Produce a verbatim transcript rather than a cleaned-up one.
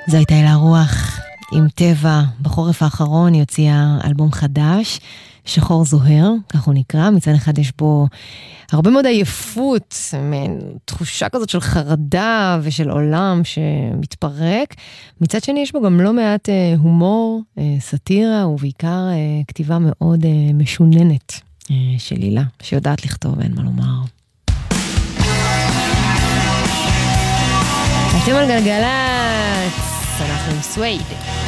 זו הייתה אלה רוח עם טבע. בחורף האחרון היא הוציאה אלבום חדש, שחור זוהר, כך הוא נקרא. מצד אחד יש בו הרבה מאוד עייפות, תחושה כזאת של חרדה ושל עולם שמתפרק. מצד שני יש בו גם לא מעט הומור, סטירה, ובעיקר כתיבה מאוד משוננת של לילה, שיודעת לכתוב, אין מה לומר. אתם על גלגלת, אנחנו עם סווייד.